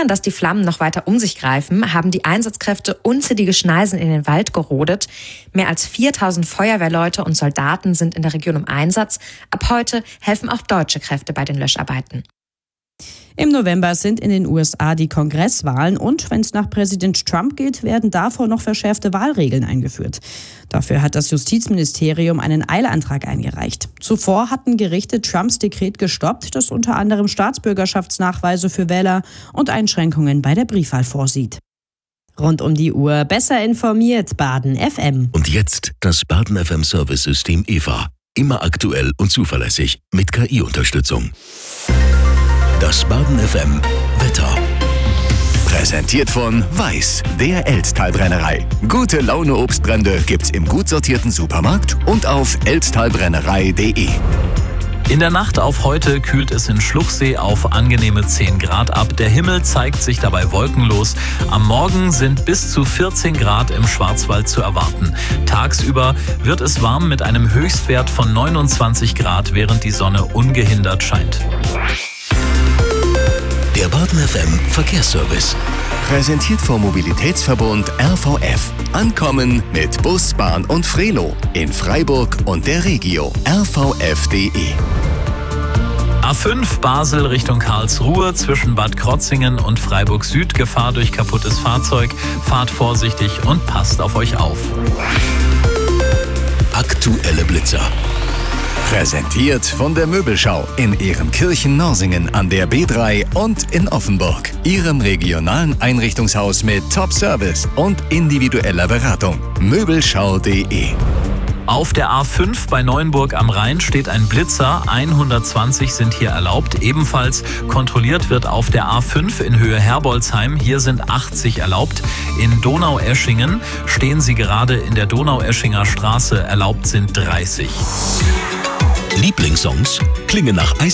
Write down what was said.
verhindern, dass die Flammen noch weiter um sich greifen, haben die Einsatzkräfte unzählige Schneisen in den Wald gerodet. Mehr als 4000 Feuerwehrleute und Soldaten sind in der Region im Einsatz. Ab heute helfen auch deutsche Kräfte bei den Löscharbeiten. Im November sind in den USA die Kongresswahlen und wenn es nach Präsident Trump geht, werden davor noch verschärfte Wahlregeln eingeführt. Dafür hat das Justizministerium einen Eilantrag eingereicht. Zuvor hatten Gerichte Trumps Dekret gestoppt, das unter anderem Staatsbürgerschaftsnachweise für Wähler und Einschränkungen bei der Briefwahl vorsieht. Rund um die Uhr besser informiert Baden FM. Und jetzt das Baden FM Service-System EVA. Immer aktuell und zuverlässig mit KI-Unterstützung. Das Baden FM Wetter. Präsentiert von Weiß, der Elztal-Brennerei. Gute Laune Obstbrände gibt's im gut sortierten Supermarkt und auf elztalbrennerei.de. In der Nacht auf heute kühlt es in Schluchsee auf angenehme 10 Grad ab. Der Himmel zeigt sich dabei wolkenlos. Am Morgen sind bis zu 14 Grad im Schwarzwald zu erwarten. Tagsüber wird es warm mit einem Höchstwert von 29 Grad, während die Sonne ungehindert scheint. Der Baden FM Verkehrsservice. Präsentiert vom Mobilitätsverbund RVF. Ankommen mit Bus, Bahn und Frelo. In Freiburg und der Regio. rvf.de. A5 Basel Richtung Karlsruhe zwischen Bad Krotzingen und Freiburg Süd. Gefahr durch kaputtes Fahrzeug. Fahrt vorsichtig und passt auf euch auf. Aktuelle Blitzer. Präsentiert von der Möbelschau in Ehrenkirchen-Norsingen an der B3 und in Offenburg. Ihrem regionalen Einrichtungshaus mit Top-Service und individueller Beratung. Möbelschau.de. Auf der A5 bei Neuenburg am Rhein steht ein Blitzer. 120 sind hier erlaubt. Ebenfalls kontrolliert wird auf der A5 in Höhe Herbolzheim. Hier sind 80 erlaubt. In Donaueschingen stehen sie gerade in der Donaueschinger Straße. Erlaubt sind 30. Lieblingssongs klingen nach Eis.